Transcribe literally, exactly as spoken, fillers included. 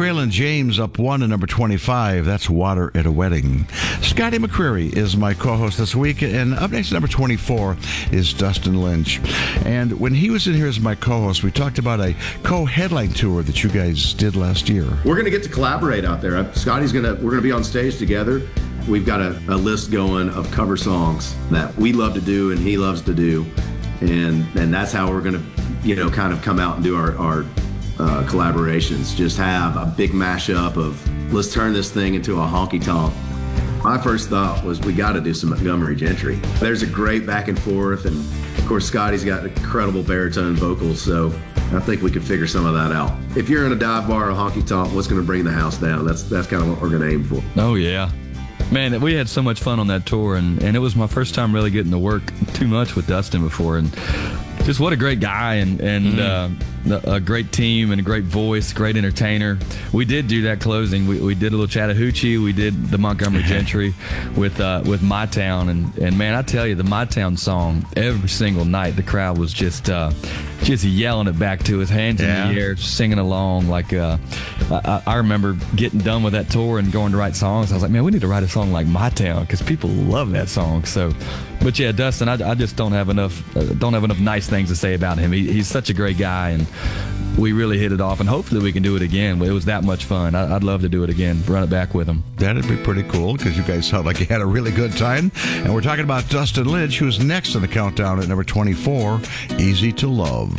Kraylin James up one at number twenty-five. That's Water at a Wedding. Scotty McCreery is my co-host this week. And up next at number twenty-four is Dustin Lynch. And when he was in here as my co-host, we talked about a co-headline tour that you guys did last year. We're going to get to collaborate out there. Scotty's going to, we're going to be on stage together. We've got a, a list going of cover songs that we love to do and he loves to do. And and that's how we're going to, you know, kind of come out and do our, our uh, collaborations. Just have a big mashup of, let's turn this thing into a honky-tonk. My first thought was we got to do some Montgomery Gentry. There's a great back and forth, and of course Scotty's got incredible baritone vocals, so I think we could figure some of that out. If you're in a dive bar or a honky tonk, what's going to bring the house down? That's that's kind of what we're going to aim for. Oh yeah, man, we had so much fun on that tour, and and it was my first time really getting to work too much with Dustin before, and just what a great guy, and and mm-hmm. uh, a great team and a great voice, great entertainer. We did do that closing. We we did a little Chattahoochee. We did the Montgomery Gentry with uh, with My Town, and and man, I tell you, the My Town song every single night, the crowd was just uh, just yelling it back to us, hands yeah. in the air, singing along. Like uh, I, I remember getting done with that tour and going to write songs. I was like, man, we need to write a song like My Town because people love that song. So, but yeah, Dustin, I, I just don't have enough uh, don't have enough nice things to say about him. He, he's such a great guy, and we really hit it off, and hopefully we can do it again. It was that much fun. I, I'd love to do it again, run it back with him. That'd be pretty cool because you guys sound like you had a really good time. And we're talking about Dustin Lynch, who's next in the countdown at number twenty-four, Easy to Love.